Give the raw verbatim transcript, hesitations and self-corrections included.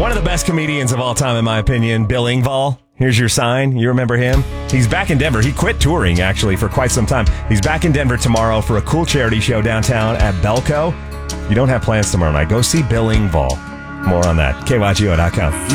One of the best comedians of all time, in my opinion, Bill Engvall. Here's your sign. You remember him? He's back in Denver. He quit touring, actually, for quite some time. He's back in Denver tomorrow for a cool charity show downtown at Belco. If you don't have plans tomorrow night, go see Bill Engvall. More on that. K Y G O dot com.